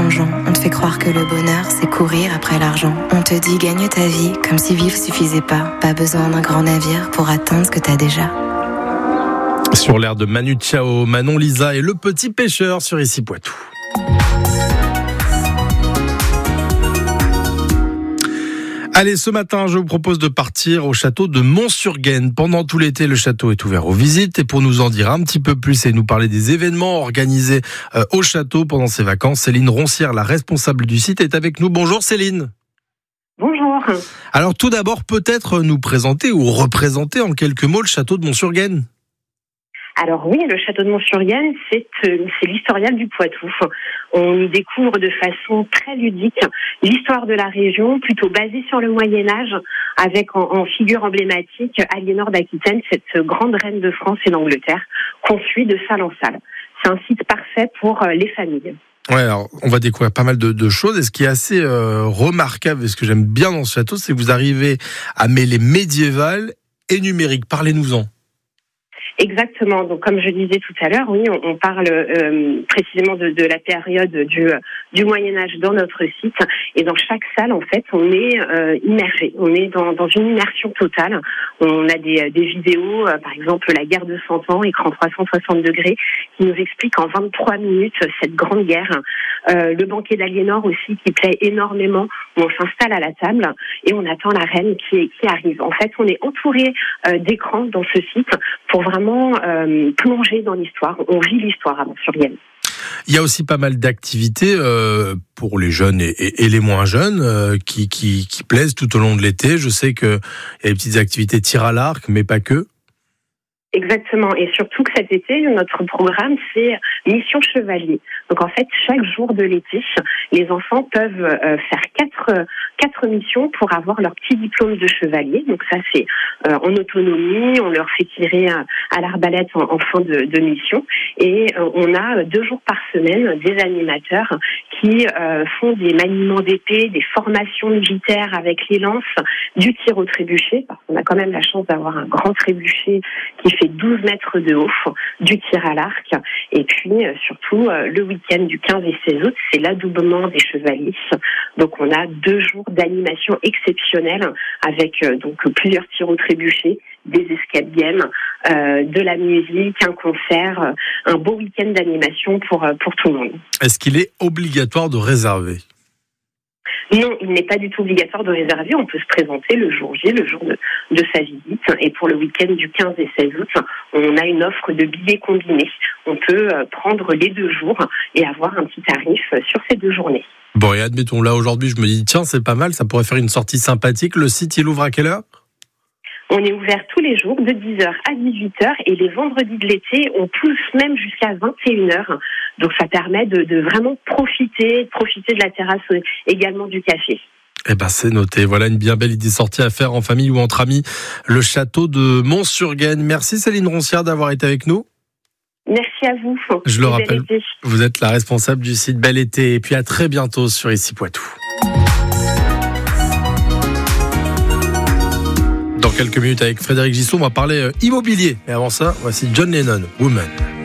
plongeon. On te fait croire que le bonheur, c'est courir après l'argent. On te dit gagne ta vie, comme si vivre suffisait pas. Pas besoin d'un grand navire pour atteindre ce que t'as déjà. Sur l'air de Manu Chao, Manon Lisa et Le Petit Pêcheur sur Ici Poitou. Allez, ce matin, je vous propose de partir au château de Mont-sur-Gaine. Pendant tout l'été, le château est ouvert aux visites. Et pour nous en dire un petit peu plus et nous parler des événements organisés au château pendant ces vacances, Céline Roncière, la responsable du site, est avec nous. Bonjour Céline. Bonjour. Alors tout d'abord, peut-être nous présenter ou représenter en quelques mots le château de Mont-sur-Gaine. Alors oui, le château de Mont-sur-Gaine, c'est l'historial du Poitou. On y découvre de façon très ludique l'histoire de la région, plutôt basée sur le Moyen-Âge, avec en figure emblématique Aliénor d'Aquitaine, cette grande reine de France et d'Angleterre, qu'on suit de salle en salle. C'est un site parfait pour les familles. Ouais, alors on va découvrir pas mal de choses. Et ce qui est assez remarquable, et ce que j'aime bien dans ce château, c'est que vous arrivez à mêler médiéval et numérique. Parlez-nous-en. Exactement. Donc, comme je disais tout à l'heure, oui, on parle précisément de la période du Moyen-Âge dans notre site. Et dans chaque salle, en fait, on est immergé. On est dans une immersion totale. On a des vidéos, par exemple, la guerre de 100 ans, écran 360 degrés, qui nous explique en 23 minutes cette grande guerre. Le banquet d'Aliénor aussi, qui plaît énormément, où on s'installe à la table et on attend la reine qui arrive. En fait, on est entouré d'écrans dans ce site pour vraiment plonger dans l'histoire. On vit l'histoire à Mont-sur-Gaine. Il y a aussi pas mal d'activités pour les jeunes et les moins jeunes qui plaisent tout au long de l'été. Je sais qu'il y a des petites activités tir à l'arc, mais pas que. Exactement. Et surtout que cet été, notre programme, c'est Mission Chevalier. Donc en fait, chaque jour de l'été, les enfants peuvent faire quatre missions pour avoir leur petit diplôme de chevalier. Donc ça, c'est en autonomie. On leur fait tirer à l'arbalète en fin de mission. Et on a 2 jours par semaine des animateurs qui font des maniements d'épée, des formations militaires avec les lances, du tir au trébuchet. Parce qu'on a quand même la chance d'avoir un grand trébuchet qui fait 12 mètres de haut, du tir à l'arc. Et puis, surtout, le week-end du 15 et 16 août, c'est l'adoubement des chevaliers. Donc, on a 2 jours d'animation exceptionnelle avec donc plusieurs tirs au trébuchet, des escape games, de la musique, un concert, un beau week-end d'animation pour tout le monde. Est-ce qu'il est obligatoire de réserver ? Non, il n'est pas du tout obligatoire de réserver. On peut se présenter le jour J, le jour de sa visite. Et pour le week-end du 15 et 16 août, on a une offre de billets combinés. On peut prendre les 2 jours et avoir un petit tarif sur ces 2 journées. Bon, et admettons, là, aujourd'hui, je me dis, tiens, c'est pas mal, ça pourrait faire une sortie sympathique. Le site, il ouvre à quelle heure ? On est ouvert tous les jours de 10h à 18h et les vendredis de l'été, on pousse même jusqu'à 21h. Donc ça permet de vraiment profiter de la terrasse, également du café. Eh ben c'est noté. Voilà une bien belle idée sortie à faire en famille ou entre amis. Le château de Mont-sur-Gaine. Merci Céline Roncière d'avoir été avec nous. Merci à vous. Je le rappelle, vous êtes la responsable du site Bel Été. Et puis à très bientôt sur Ici Poitou. Dans quelques minutes avec Frédéric Gisson, on va parler immobilier. Mais avant ça, voici John Lennon, Woman.